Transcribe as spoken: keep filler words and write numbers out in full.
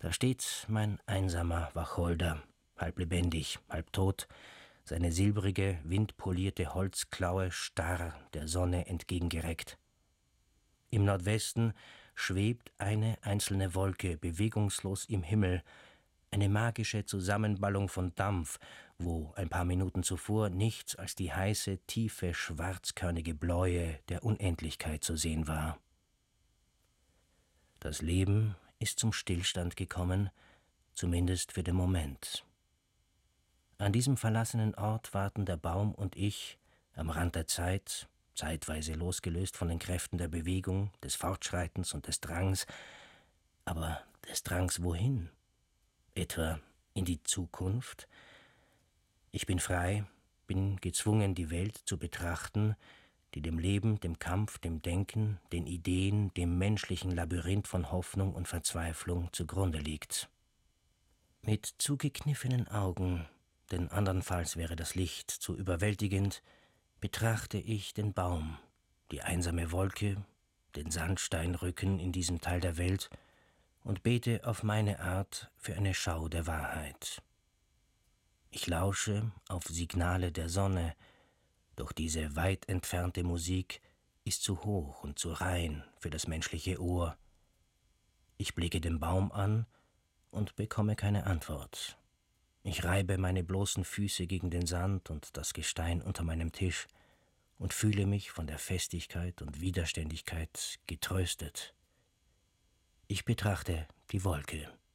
Da steht mein einsamer Wacholder, halb lebendig, halb tot, seine silbrige, windpolierte Holzklaue starr der Sonne entgegengereckt. Im Nordwesten schwebt eine einzelne Wolke bewegungslos im Himmel, eine magische Zusammenballung von Dampf, wo ein paar Minuten zuvor nichts als die heiße, tiefe, schwarzkörnige Bläue der Unendlichkeit zu sehen war. Das Leben ist zum Stillstand gekommen, zumindest für den Moment. An diesem verlassenen Ort warten der Baum und ich am Rand der Zeit, zeitweise losgelöst von den Kräften der Bewegung, des Fortschreitens und des Drangs. Aber des Drangs wohin? Etwa in die Zukunft? Ich bin frei, bin gezwungen, die Welt zu betrachten, die dem Leben, dem Kampf, dem Denken, den Ideen, dem menschlichen Labyrinth von Hoffnung und Verzweiflung zugrunde liegt. Mit zugekniffenen Augen, denn andernfalls wäre das Licht zu überwältigend, betrachte ich den Baum, die einsame Wolke, den Sandsteinrücken in diesem Teil der Welt und bete auf meine Art für eine Schau der Wahrheit. Ich lausche auf Signale der Sonne, doch diese weit entfernte Musik ist zu hoch und zu rein für das menschliche Ohr. Ich blicke den Baum an und bekomme keine Antwort. Ich reibe meine bloßen Füße gegen den Sand und das Gestein unter meinem Tisch und fühle mich von der Festigkeit und Widerständigkeit getröstet. Ich betrachte die Wolke.